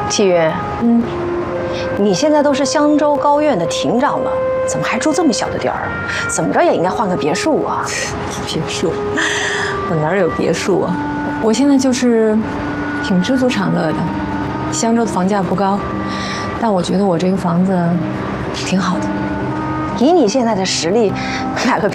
纪云，你现在都是襄州高院的庭长了，怎么还住这么小的地儿？怎么着也应该换个别墅啊！ 别墅，我哪有别墅啊？我现在就是挺知足常乐的。襄州的房价不高，但我觉得我这个房子挺好的。 以你现在的实力，买个别